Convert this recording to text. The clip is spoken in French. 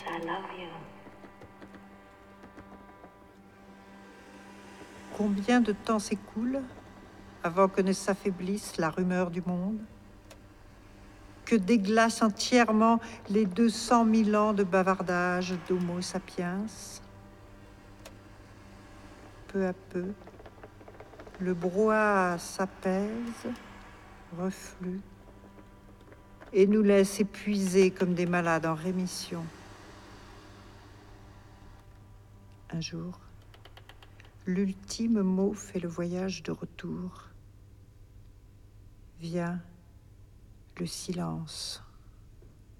I love you. Combien de temps s'écoule avant que ne s'affaiblisse la rumeur du monde, que déglace entièrement les 200 000 ans de bavardage d'Homo sapiens? Peu à peu, le brouhaha s'apaise, reflue, et nous laisse épuisés comme des malades en rémission. Un jour, l'ultime mot fait le voyage de retour. Vient le silence.